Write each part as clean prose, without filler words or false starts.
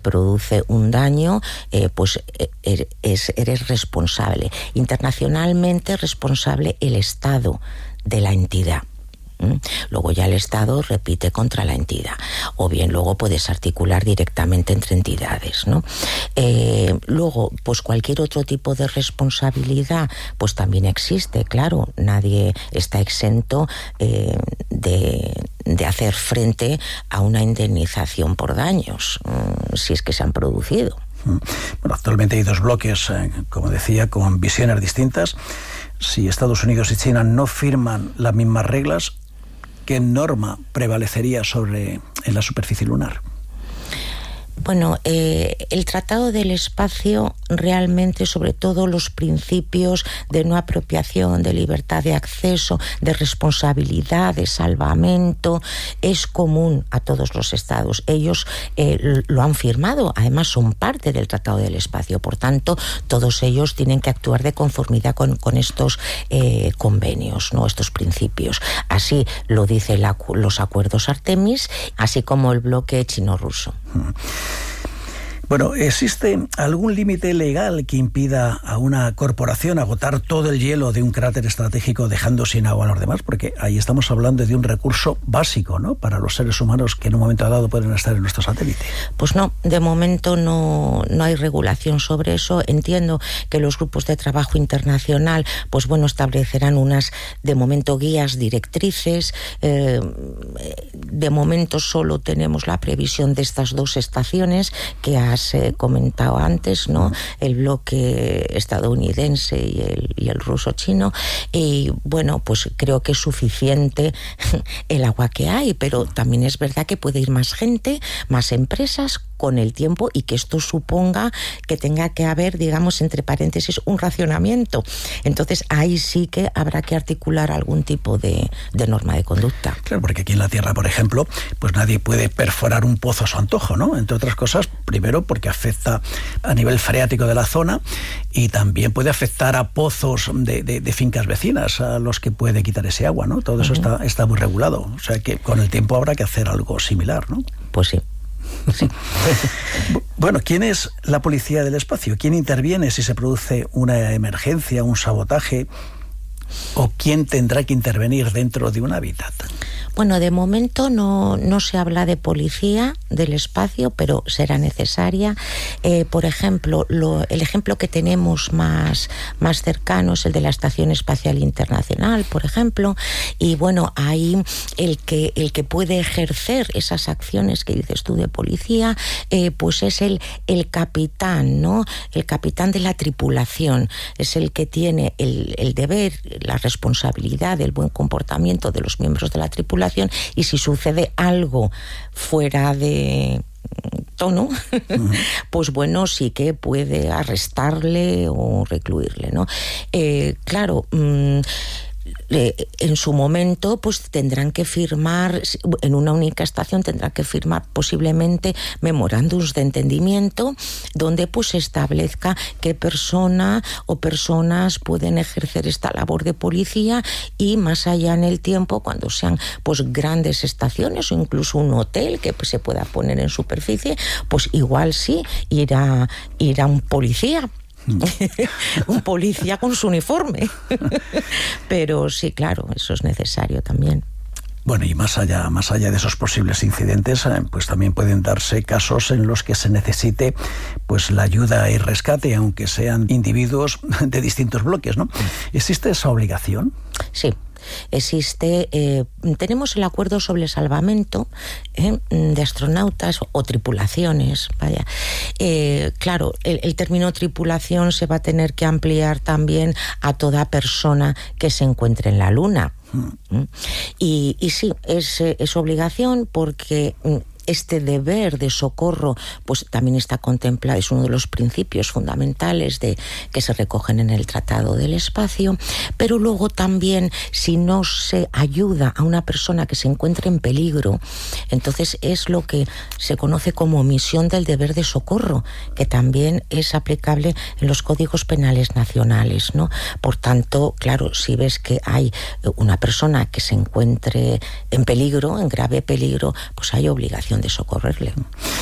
produce un daño, pues eres responsable. Internacionalmente responsable el Estado de la entidad. Luego ya el Estado repite contra la entidad, o bien luego puedes articular directamente entre entidades, ¿no? Luego, pues cualquier otro tipo de responsabilidad, pues también existe, claro, nadie está exento de hacer frente a una indemnización por daños, si es que se han producido. Bueno, actualmente hay dos bloques, como decía, con visiones distintas. Si Estados Unidos y China no firman las mismas reglas, ¿qué norma prevalecería en la superficie lunar? Bueno, el Tratado del Espacio realmente, sobre todo los principios de no apropiación, de libertad de acceso, de responsabilidad, de salvamento, es común a todos los estados. Ellos lo han firmado, además son parte del Tratado del Espacio, por tanto, todos ellos tienen que actuar de conformidad con estos convenios, ¿no? Estos principios. Así lo dicen los acuerdos Artemis, así como el bloque chino-ruso. Bueno, ¿existe algún límite legal que impida a una corporación agotar todo el hielo de un cráter estratégico dejando sin agua a los demás? Porque ahí estamos hablando de un recurso básico, ¿no?, para los seres humanos que en un momento dado pueden estar en nuestro satélite. Pues no, de momento no hay regulación sobre eso. Entiendo que los grupos de trabajo internacional, pues bueno, establecerán unas, de momento, guías directrices. De momento solo tenemos la previsión de estas dos estaciones que has comentado antes, ¿no? El bloque estadounidense y el ruso-chino. Y bueno, pues creo que es suficiente el agua que hay, pero también es verdad que puede ir más gente, más empresas con el tiempo, y que esto suponga que tenga que haber, digamos, entre paréntesis, un racionamiento. Entonces ahí sí que habrá que articular algún tipo de norma de conducta. Claro, porque aquí en la Tierra, por ejemplo, pues nadie puede perforar un pozo a su antojo, ¿no? Entre otras cosas, primero porque afecta a nivel freático de la zona, y también puede afectar a pozos de fincas vecinas a los que puede quitar ese agua, ¿no? Todo eso está muy regulado. O sea que con el tiempo habrá que hacer algo similar, ¿no? Pues sí. Sí. Bueno, ¿quién es la policía del espacio? ¿Quién interviene si se produce una emergencia, un sabotaje? ¿O quién tendrá que intervenir dentro de un hábitat? Bueno, de momento no se habla de policía del espacio, pero será necesaria. Por ejemplo, el ejemplo que tenemos más cercano es el de la Estación Espacial Internacional, por ejemplo. Y bueno, ahí el que puede ejercer esas acciones que dices tú de policía, pues es el capitán, ¿no? El capitán de la tripulación. Es el que tiene el deber, la responsabilidad del buen comportamiento de los miembros de la tripulación, y si sucede algo fuera de tono, pues bueno, sí que puede arrestarle o recluirle, ¿no? Claro, en su momento pues tendrán que firmar, en una única estación tendrán que firmar posiblemente memorándums de entendimiento donde pues se establezca qué persona o personas pueden ejercer esta labor de policía, y más allá en el tiempo, cuando sean pues grandes estaciones o incluso un hotel que pues, se pueda poner en superficie, pues igual sí irá un policía. Un policía con su uniforme. Pero sí, claro, eso es necesario también. Bueno, y más allá de esos posibles incidentes, pues también pueden darse casos en los que se necesite pues la ayuda y rescate, aunque sean individuos de distintos bloques, ¿no? ¿Existe esa obligación? Sí. Existe, tenemos el acuerdo sobre el salvamento de astronautas o tripulaciones, vaya. Claro, el término tripulación se va a tener que ampliar también a toda persona que se encuentre en la Luna. Y sí, es obligación, porque este deber de socorro pues también está contemplado, es uno de los principios fundamentales que se recogen en el Tratado del Espacio. Pero luego también, si no se ayuda a una persona que se encuentre en peligro, entonces es lo que se conoce como omisión del deber de socorro, que también es aplicable en los códigos penales nacionales, ¿no? Por tanto, claro, si ves que hay una persona que se encuentre en peligro, en grave peligro, pues hay obligación de socorrerle.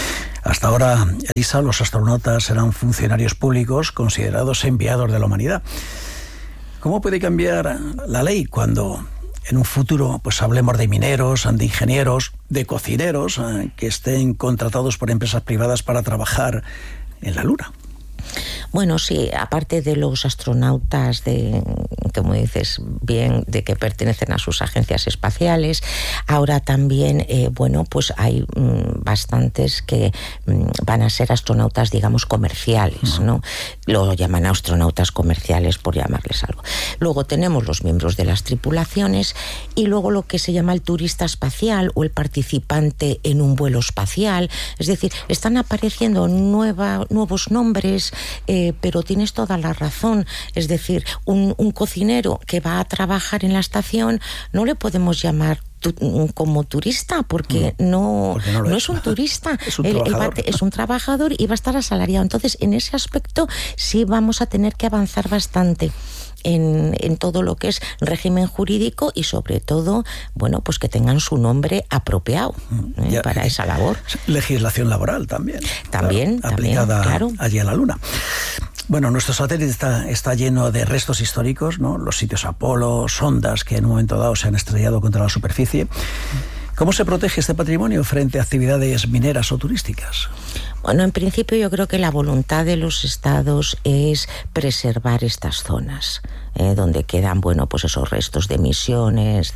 Hasta ahora, Elisa, los astronautas eran funcionarios públicos considerados enviados de la humanidad. ¿Cómo puede cambiar la ley cuando en un futuro pues hablemos de mineros, de ingenieros, de cocineros que estén contratados por empresas privadas para trabajar en la Luna? Bueno, sí, aparte de los astronautas, como dices bien, de que pertenecen a sus agencias espaciales, ahora también, pues hay bastantes que van a ser astronautas, digamos, comerciales, ¿no? Lo llaman astronautas comerciales, por llamarles algo. Luego tenemos los miembros de las tripulaciones y luego lo que se llama el turista espacial o el participante en un vuelo espacial. Es decir, están apareciendo nuevos nombres, pero tienes toda la razón. Es decir, un cocinero que va a trabajar en la estación no le podemos llamar como turista porque no es un turista. Es un trabajador y va a estar asalariado. Entonces, en ese aspecto sí vamos a tener que avanzar bastante en todo lo que es régimen jurídico y sobre todo, pues que tengan su nombre apropiado para esa labor. Legislación laboral también. También, aplicada allí a la Luna. Bueno, nuestro satélite está lleno de restos históricos, ¿no? Los sitios Apolo, sondas que en un momento dado se han estrellado contra la superficie. ¿Cómo se protege este patrimonio frente a actividades mineras o turísticas? Bueno, en principio yo creo que la voluntad de los estados es preservar estas zonas, donde quedan, pues esos restos de misiones,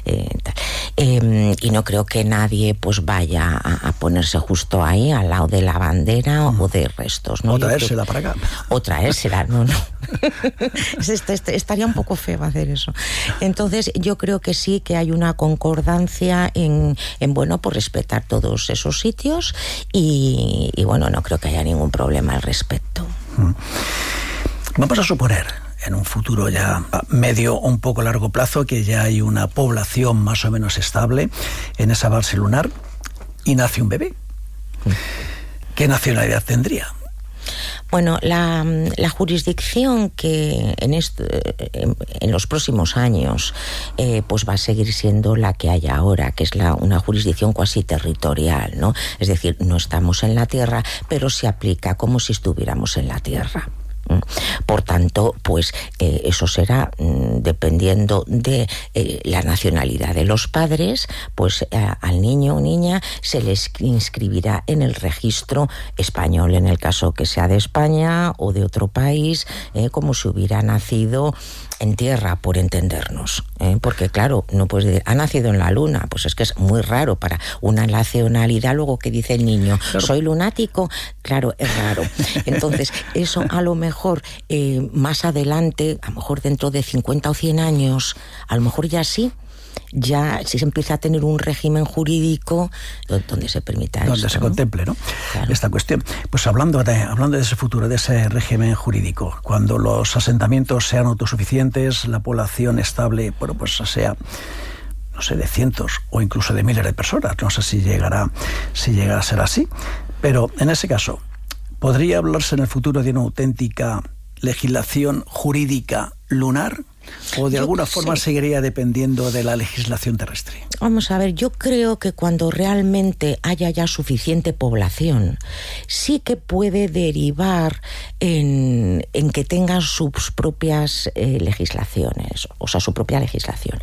y no creo que nadie pues vaya a ponerse justo ahí al lado de la bandera o de restos, ¿no? O traérsela para acá. O traérsela, no. Estaría un poco feo hacer eso. Entonces yo creo que sí que hay una concordancia en por respetar todos esos sitios y no creo que haya ningún problema al respecto. Vamos a suponer en un futuro ya medio o un poco largo plazo que ya hay una población más o menos estable en esa base lunar y nace un bebé. ¿Qué nacionalidad tendría? Bueno, la jurisdicción que en los próximos años pues va a seguir siendo la que hay ahora, que es una jurisdicción cuasi territorial, ¿no? Es decir, no estamos en la Tierra, pero se aplica como si estuviéramos en la Tierra. Por tanto, pues eso será dependiendo de la nacionalidad de los padres, pues al niño o niña se les inscribirá en el registro español, en el caso que sea de España o de otro país, como si hubiera nacido en tierra, por entendernos, porque claro, no puedes decir, ha nacido en la Luna, pues es que es muy raro para una nacionalidad. Luego que dice el niño, soy lunático, claro, es raro. Entonces, eso a lo mejor más adelante, a lo mejor dentro de 50 o 100 años, a lo mejor ya sí se empieza a tener un régimen jurídico donde se permita donde esto, se ¿no? contemple, ¿no? Claro. Esta cuestión. Pues hablando de ese futuro, de ese régimen jurídico, cuando los asentamientos sean autosuficientes, la población estable, pues sea, no sé, de cientos o incluso de miles de personas, no sé si llegará a ser así, pero en ese caso, ¿podría hablarse en el futuro de una auténtica legislación jurídica lunar? ¿O de alguna forma seguiría dependiendo de la legislación terrestre? Vamos a ver, yo creo que cuando realmente haya ya suficiente población, sí que puede derivar en que tengan sus propias legislaciones, o sea, su propia legislación.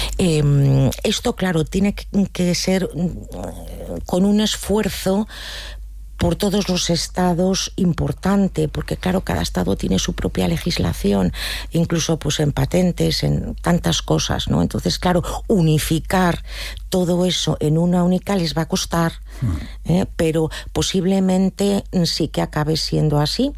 Esto, claro, tiene que ser con un esfuerzo por todos los estados importante, porque claro, cada estado tiene su propia legislación, incluso pues en patentes, en tantas cosas, ¿no? Entonces, claro, unificar todo eso en una única les va a costar, pero posiblemente sí que acabe siendo así.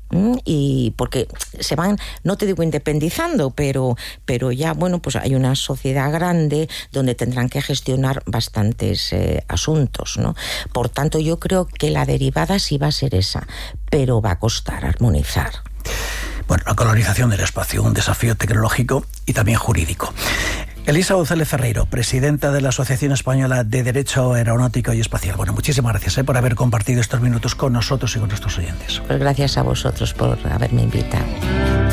Y porque se van, no te digo independizando, pero ya, pues hay una sociedad grande donde tendrán que gestionar bastantes asuntos, ¿no? Por tanto, yo creo que la derivada sí va a ser esa, pero va a costar armonizar. Bueno, la colonización del espacio, un desafío tecnológico y también jurídico. Elisa González Ferreiro, presidenta de la Asociación Española de Derecho Aeronáutico y Espacial. Bueno, muchísimas gracias por haber compartido estos minutos con nosotros y con nuestros oyentes. Pues gracias a vosotros por haberme invitado.